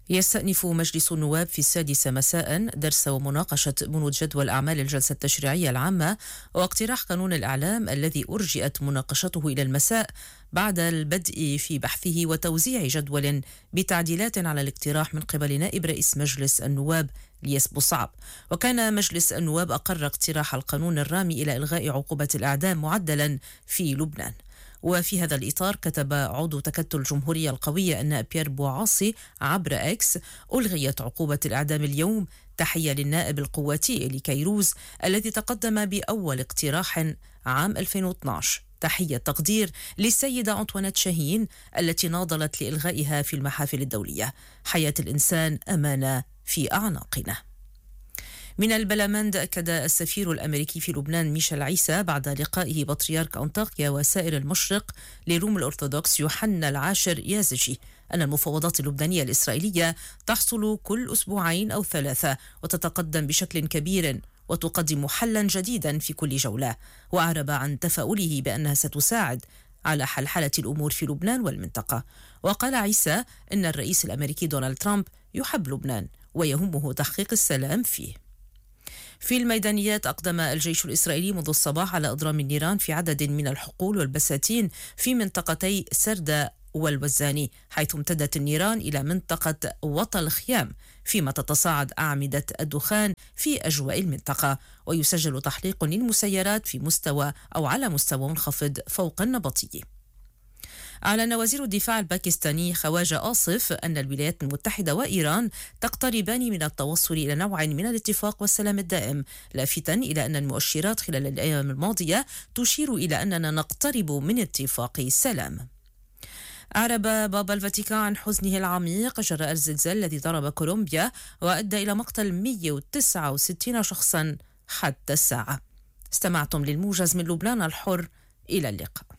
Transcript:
يستأنف مجلس النواب في 6 مساء درس ومناقشة بنود جدول أعمال الجلسة التشريعية العامة واقتراح قانون الإعلام الذي أرجئت مناقشته إلى المساء بعد البدء في بحثه وتوزيع جدول بتعديلات على الاقتراح من قبل نائب رئيس مجلس النواب ليس بوصعب. وكان مجلس النواب أقر اقتراح القانون الرامي إلى إلغاء عقوبة الإعدام معدلا في لبنان. وفي هذا الإطار كتب عضو تكتل الجمهورية القوية أن بيير بوعاصي عبر إكس: ألغيت عقوبة الإعدام اليوم، تحية للنائب القواتي إلي كيروز الذي تقدم بأول اقتراح عام 2012. تحية تقدير للسيدة أنطوانيت شاهين التي ناضلت لإلغائها في المحافل الدولية. حياة الإنسان أمانة في أعناقنا. من البلمند أكد السفير الأمريكي في لبنان ميشيل عيسى بعد لقائه بطريرك أنطاكيا وسائر المشرق لروم الأرثوذكس يوحنا العاشر يازجي أن المفاوضات اللبنانية الإسرائيلية تحصل كل 2 أو 3 وتتقدم بشكل كبير وتقدم حلا جديدا في كل جولة. وأعرب عن تفاؤله بأنها ستساعد على حلحلة الأمور في لبنان والمنطقة. وقال عيسى إن الرئيس الأمريكي دونالد ترامب يحب لبنان ويهمه تحقيق السلام فيه. في الميدانيات أقدم الجيش الإسرائيلي منذ الصباح على إضرام النيران في عدد من الحقول والبساتين في منطقتي سردة والوزاني، حيث امتدت النيران إلى منطقة وطن الخيام، فيما تتصاعد أعمدة الدخان في أجواء المنطقة. ويسجل تحليق للمسيرات في مستوى أو على مستوى منخفض فوق النبطي. أعلن وزير الدفاع الباكستاني خواجة آصف أن الولايات المتحدة وإيران تقتربان من التوصل إلى نوع من الاتفاق والسلام الدائم، لافتا إلى أن المؤشرات خلال الأيام الماضية تشير إلى أننا نقترب من اتفاق سلام. أعرب بابا الفاتيكان عن حزنه العميق جراء الزلزال الذي ضرب كولومبيا وأدى إلى مقتل 169 شخصا حتى الساعة. استمعتم للموجز من لبنان الحر، إلى اللقاء.